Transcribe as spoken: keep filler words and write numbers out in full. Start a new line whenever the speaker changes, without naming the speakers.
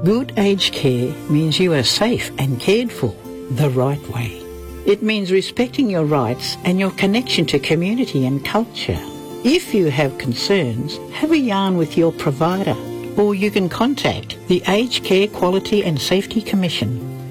Good aged care means you are safe and cared for the right way. It means respecting your rights and your connection to community and culture. If you have concerns, have a yarn with your provider, or you can contact the Aged Care Quality and Safety Commission.